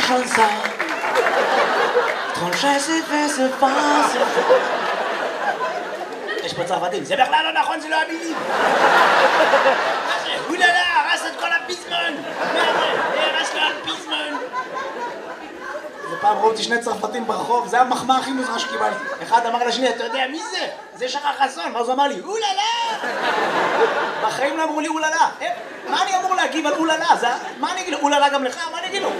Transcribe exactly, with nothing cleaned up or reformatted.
comme ça. Tranché, c'est fait, c'est pas, c'est fait. יש פה צרפתים, זה בכלל לא נכון, זה לא המילים. מה זה? אוללה, הרס את כל הפיזמון. מה זה? הרס לו הפיזמון. זה פעם ראיתי שני צרפתים ברחוב, זה המחמאה הכי מוזרה שקיבלתי. אחד אמר לשני, אתה יודע מי זה? זה שחר חסון. ואז הוא אמר לי, אוללה! בחיים לא אמרו לי אוללה. מה אני אמור להגיב על אוללה? מה אני אגיד לו? אוללה גם לך? מה אני אגיד לו?